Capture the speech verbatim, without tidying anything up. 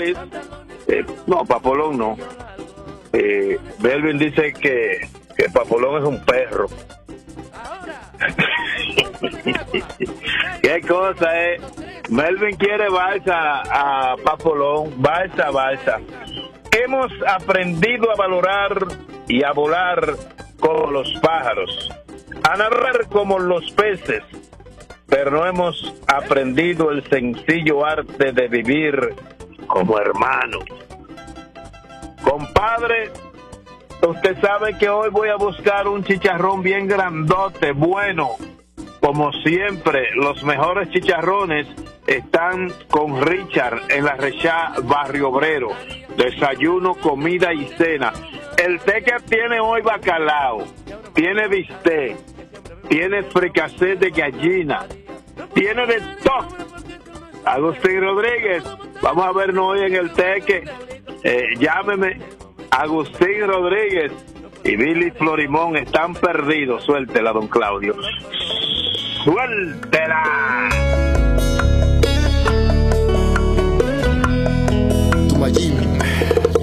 Luis. Eh, no, Papolón no. Eh, Melvin dice que, que Papolón es un perro. Qué cosa es. Melvin quiere balsa a Papolón, balsa, balsa. Hemos aprendido a valorar y a volar como los pájaros, a nadar como los peces, pero no hemos aprendido el sencillo arte de vivir como hermanos. Compadre, usted sabe que hoy voy a buscar un chicharrón bien grandote, bueno. Como siempre, los mejores chicharrones están con Richard en la Rechá Barrio Obrero. Desayuno, comida y cena. El teque tiene hoy bacalao, tiene bistec, tiene fricasé de gallina, tiene de todo. Agustín Rodríguez, vamos a vernos hoy en el teque. Eh, llámeme. Agustín Rodríguez y Billy Florimón están perdidos. Suéltela, don Claudio. ¡Suéltela!